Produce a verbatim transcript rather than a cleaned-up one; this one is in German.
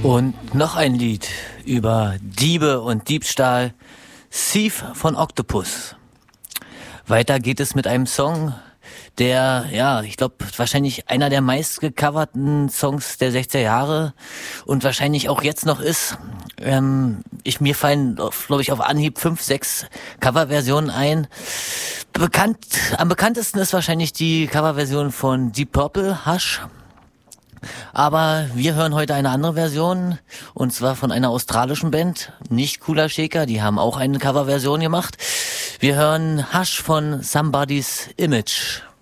Und noch ein Lied über Diebe und Diebstahl. Thief von Octopus. Weiter geht es mit einem Song, der, ja, ich glaube, wahrscheinlich einer der meistgecoverten Songs der sechziger Jahre und wahrscheinlich auch jetzt noch ist. Ähm, ich, mir fallen, glaube ich, auf Anhieb fünf, sechs Coverversionen ein. Bekannt, am bekanntesten ist wahrscheinlich die Coverversion von Deep Purple, Hush. Aber wir hören heute eine andere Version, und zwar von einer australischen Band, nicht Kula Shaker, die haben auch eine Coverversion gemacht. Wir hören Hush von Somebody's Image.